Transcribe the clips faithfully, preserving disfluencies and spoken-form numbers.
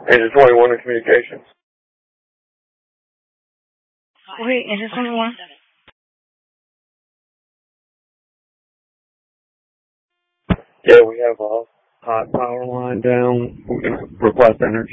Engine twenty-one in communications. Wait, Engine twenty-one? Yeah, we have a hot power line down. Request energy.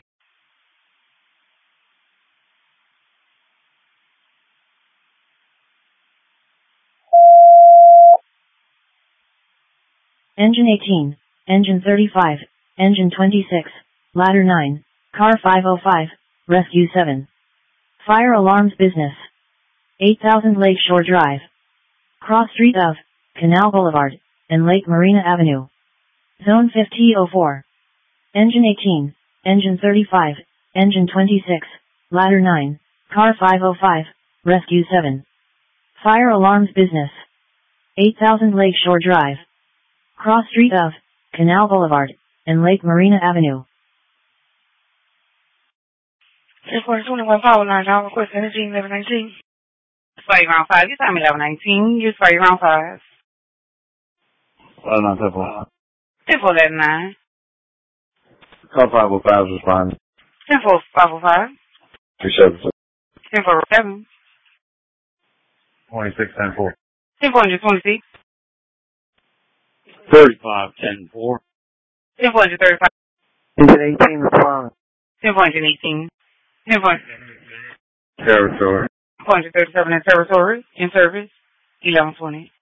Engine eighteen, Engine thirty-five, Engine twenty-six, Ladder nine, Car five oh five, Rescue seven. Fire alarms business. eight thousand Lakeshore Drive. Cross Street of Canal Boulevard and Lake Marina Avenue. Zone fifty oh four. Engine eighteen, Engine thirty-five, Engine twenty-six, Ladder nine, Car five oh five, Rescue seven. Fire alarms business. eight thousand Lakeshore Drive. Cross Street of Canal Boulevard and Lake Marina Avenue. Airport twenty-one power line, now request energy eleven nineteen. Fire ground five, you time eleven nineteen, use fire ground five. Well, not that far. ten four eleven nine. Car five oh five is responding. ten four five oh five. two seven six. ten four eleven. twenty-six ten four. ten four twenty-six. thirty-five ten four. ten four thirty-five. Engine eighteen responding. ten four eighteen. ten four. Territory. ten four thirty-seven in territory, in service, eleven twenty.